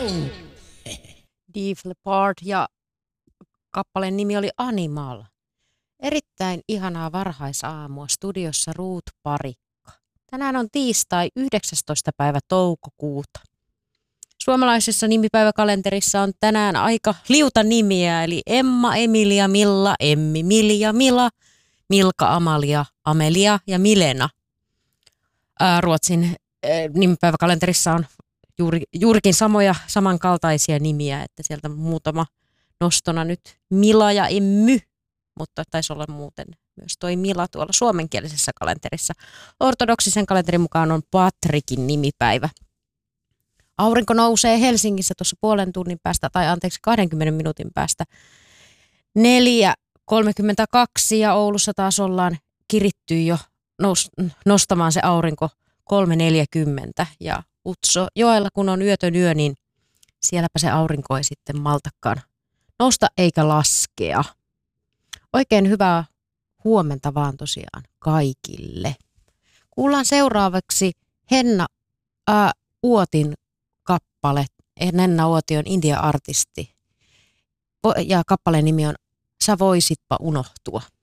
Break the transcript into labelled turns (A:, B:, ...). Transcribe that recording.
A: Def Leppard ja kappaleen nimi oli Animal. Erittäin ihanaa varhaisaamua studiossa Ruut Parikka. Tänään on tiistai 19. päivä toukokuuta. Suomalaisessa nimipäiväkalenterissa on tänään aika liuta nimiä, eli Emma, Emilia, Milla, Emmi, Milja, Mila, Milka, Amalia, Amelia ja Milena. Ruotsin nimipäiväkalenterissa on juurikin samankaltaisia nimiä, että sieltä muutama nostona nyt Mila ja Emmy, mutta taisi olla muuten myös toi Mila tuolla suomenkielisessä kalenterissa. Ortodoksisen kalenterin mukaan on Patrikin nimipäivä. Aurinko nousee Helsingissä tuossa 20 minuutin päästä 4:32 ja Oulussa taas ollaan kiritty jo nostamaan se aurinko 3:40 ja Utsojoella kun on yötön yö, niin sielläpä se aurinko ei sitten maltakaan nousta eikä laskea. Oikein hyvää huomenta vaan tosiaan kaikille. Kuullaan seuraavaksi Henna Uotin kappale. Henna Uoti on India-artisti ja kappaleen nimi on Sä voisitpa unohtua.